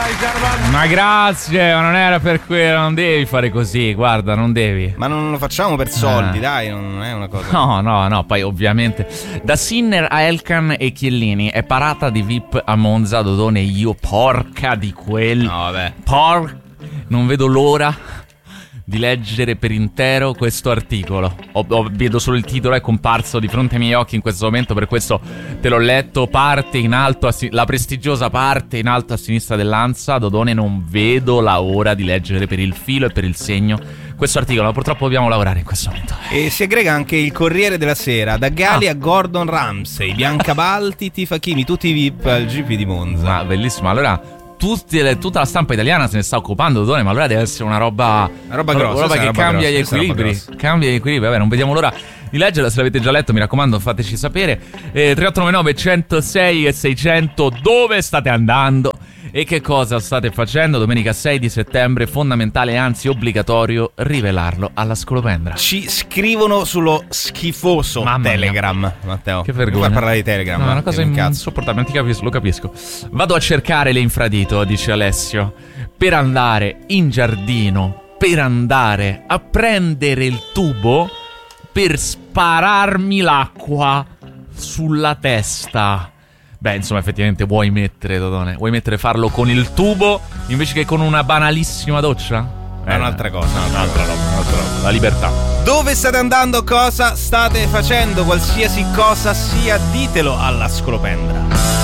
Ma grazie, ma non era per quello, non devi fare così, guarda, non devi. Ma non lo facciamo per soldi, dai, non è una cosa. No, poi ovviamente. Da Sinner a Elkan e Chiellini è parata di VIP a Monza, Dodone, io porca di quel. No, vabbè. Non vedo l'ora di leggere per intero questo articolo. Vedo solo il titolo, è comparso di fronte ai miei occhi in questo momento, per questo te l'ho letto. Parte in alto la prestigiosa parte in alto a sinistra dell'Ansa. Dodone, non vedo la ora di leggere per il filo e per il segno questo articolo, ma purtroppo dobbiamo lavorare in questo momento. E si aggrega anche il Corriere della Sera, da Gali a Gordon Ramsay, Bianca Balti, Tifa Chimi, tutti i VIP al GP di Monza. Ma bellissimo, allora tutta la stampa italiana se ne sta occupando, Dodone, ma allora deve essere una roba grossa, una roba che cambia gli equilibri. Cambia gli equilibri, vabbè, non vediamo l'ora di leggerla. Se l'avete già letto, mi raccomando, fateci sapere. 3899 106 e 600, dove state andando e che cosa state facendo? Domenica 6 di settembre, fondamentale, anzi obbligatorio, rivelarlo alla Scolopendra. Ci scrivono sullo schifoso Telegram, Matteo. Che vergogna. Non fai parlare di Telegram. No, è una cosa insopportabile, lo capisco. Vado a cercare l'infradito, dice Alessio, per andare in giardino, per andare a prendere il tubo per spararmi l'acqua sulla testa. Beh, insomma, effettivamente vuoi farlo con il tubo invece che con una banalissima doccia? È un'altra cosa, un'altra roba. La libertà. Dove state andando? Cosa state facendo? Qualsiasi cosa sia, ditelo alla Scolopendra.